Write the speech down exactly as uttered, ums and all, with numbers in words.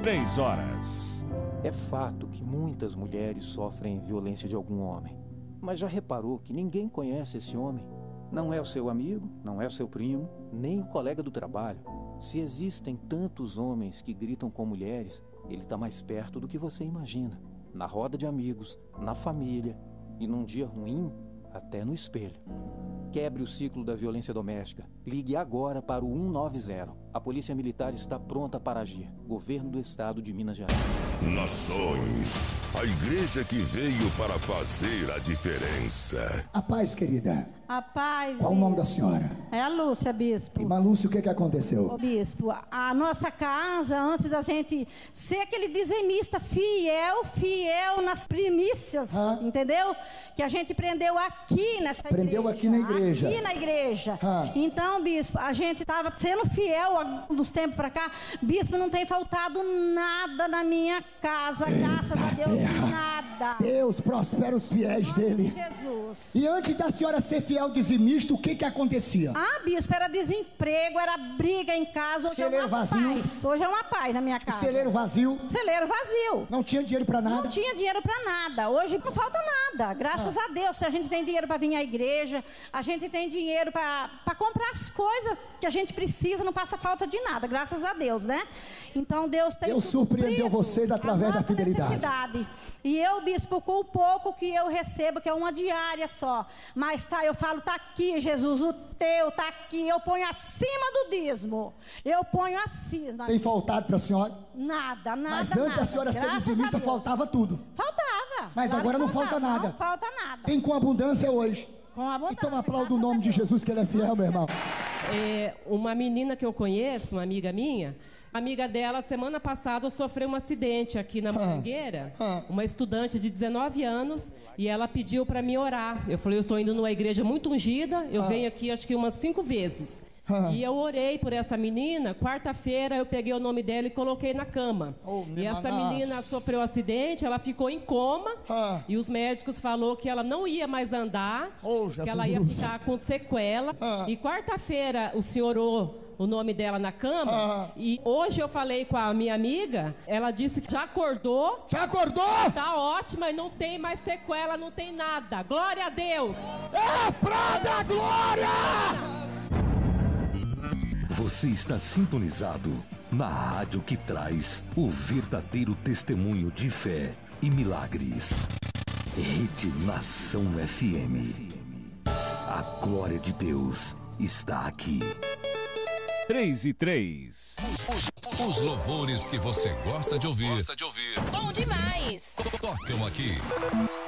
três horas. É fato que muitas mulheres sofrem violência de algum homem. Mas já reparou que ninguém conhece esse homem? Não é o seu amigo, não é o seu primo, nem o colega do trabalho. Se existem tantos homens que gritam com mulheres, ele está mais perto do que você imagina. Na roda de amigos, na família e num dia ruim, até no espelho. Quebre o ciclo da violência doméstica. Ligue agora para o um nove zero. A Polícia Militar está pronta para agir. Governo do Estado de Minas Gerais. Nações, a igreja que veio para fazer a diferença. A paz, querida. A paz. Qual o nome da senhora? É a Lúcia, bispo. Irmã Lúcia, o que que aconteceu? Ô, bispo, a nossa casa, antes da gente ser aquele dizimista fiel, fiel nas primícias, ah. entendeu? Que a gente prendeu aqui nessa prendeu igreja. Prendeu aqui na igreja. Aqui na igreja. Ah. Então, bispo, a gente estava sendo fiel dos tempos para cá. Bispo, não tem faltado nada na minha casa, Eita, graças a Deus, terra. nada. Deus prospera os fiéis dele. Jesus. E antes da senhora ser fiel dizimista, o que que acontecia? Ah, bispo, era desemprego, era briga em casa. Hoje Celeiro é uma vazio. paz. Hoje é uma paz na minha casa. Celeiro vazio. Celeiro vazio. Não tinha dinheiro pra nada. Não tinha dinheiro pra nada. Hoje não falta nada. Graças ah. a Deus. Se a gente tem dinheiro pra vir à igreja, a gente tem dinheiro pra, pra comprar as coisas que a gente precisa, não passa falta de nada. Graças a Deus, né? Então Deus tem Deus surpreendeu vocês através da fidelidade. Necessidade. E eu, bispo, com o pouco que eu recebo, que é uma diária só. Mas tá, eu falo, tá aqui, Jesus, o teu tá aqui. Eu ponho acima do dízimo. Eu ponho acima. Tem faltado pra senhora? Nada, nada, Mas antes nada. da senhora ser Graças dizimista, faltava tudo. Faltava. Mas claro agora não faltava. falta nada. Não falta nada. Tem com abundância hoje. Com abundância. Então aplauda o nome de Jesus, que ele é fiel, meu irmão. É, uma menina que eu conheço, uma amiga minha, a amiga dela, semana passada, sofreu um acidente aqui na Mangueira, ah, ah. uma estudante de dezenove anos, e ela pediu para mim orar. Eu falei, eu estou indo numa igreja muito ungida, eu ah. venho aqui acho que umas cinco vezes. Ah. E eu orei por essa menina. Quarta-feira eu peguei o nome dela e coloquei na cama. Oh, e essa menina sofreu um acidente, ela ficou em coma. Ah. E os médicos falaram que ela não ia mais andar, oh, que ela ia ficar com sequela. Ah. E quarta-feira o senhor orou o nome dela na cama. Ah. E hoje eu falei com a minha amiga, ela disse que já acordou. Já acordou? Tá ótima e não tem mais sequela, não tem nada. Glória a Deus. É pra dar glória! Você está sintonizado na rádio que traz o verdadeiro testemunho de fé e milagres. Rede Nação F M. A glória de Deus está aqui. três e três. Os, os, os louvores que você gosta de ouvir. Gosta de ouvir. Bom demais. Tocam aqui.